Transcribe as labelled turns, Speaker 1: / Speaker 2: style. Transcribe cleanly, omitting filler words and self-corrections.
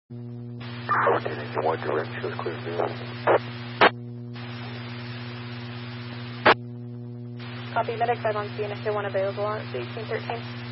Speaker 1: Anything more direct, shows clear zero.
Speaker 2: Copy, medic 5 on scene if they want available on 1813.